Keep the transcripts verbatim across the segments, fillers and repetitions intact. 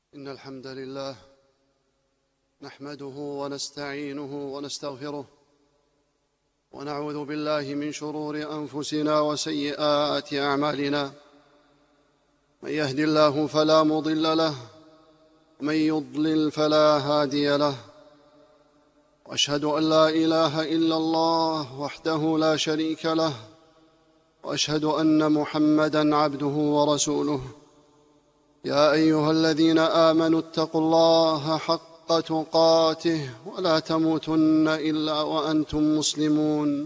إن الحمد لله نحمده ونستعينه ونستغفره ونعوذ بالله من شرور أنفسنا وسيئات أعمالنا. من يهد الله فلا مضل له ومن يضلل فلا هادي له، وأشهد أن لا إله إلا الله وحده لا شريك له، وأشهد أن محمدًا عبده ورسوله. يا أيها الذين آمنوا اتقوا الله حق تقاته ولا تموتن إلا وأنتم مسلمون.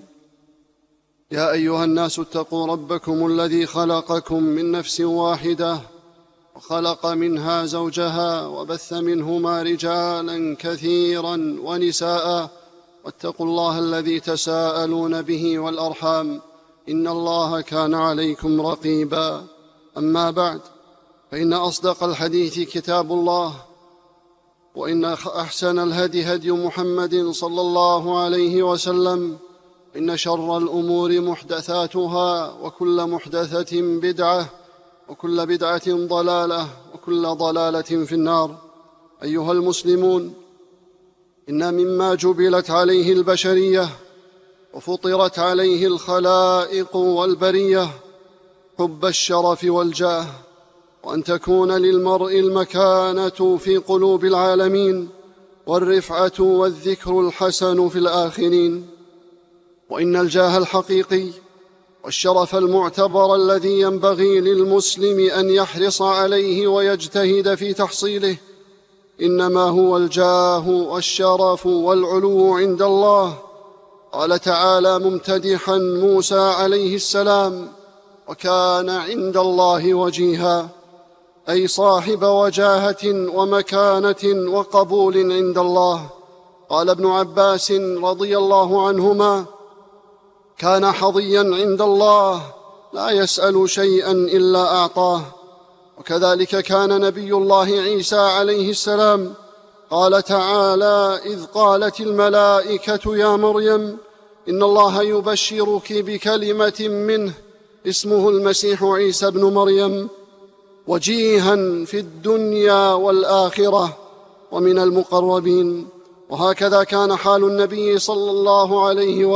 يا أيها الناس اتقوا ربكم الذي خلقكم من نفس واحدة وخلق منها زوجها وبث منهما رجالا كثيرا ونساء، واتقوا الله الذي تساءلون به والأرحام إن الله كان عليكم رقيبا. أما بعد، فإن أصدق الحديث كتاب الله، وإن أحسن الهدي هدي محمد صلى الله عليه وسلم، إن شر الأمور محدثاتها، وكل محدثة بدعة، وكل بدعة ضلالة، وكل ضلالة في النار. أيها المسلمون، إن مما جبلت عليه البشرية وفطرت عليه الخلائق والبرية حب الشرف والجاه، وأن تكون للمرء المكانة في قلوب العالمين، والرفعة والذكر الحسن في الآخرين. وإن الجاه الحقيقي والشرف المعتبر الذي ينبغي للمسلم أن يحرص عليه ويجتهد في تحصيله إنما هو الجاه والشرف والعلو عند الله. قال تعالى ممتدحا موسى عليه السلام: وكان عند الله وجيها، أي صاحب وجاهة ومكانة وقبول عند الله. قال ابن عباس رضي الله عنهما: كان حظيا عند الله لا يسأل شيئا إلا أعطاه. وكذلك كان نبي الله عيسى عليه السلام. قال تعالى: إذ قالت الملائكة يا مريم إن الله يبشرك بكلمة منه اسمه المسيح عيسى ابن مريم، وجيها في الدنيا والآخرة ومن المقربين. وهكذا كان حال النبي صلى الله عليه وسلم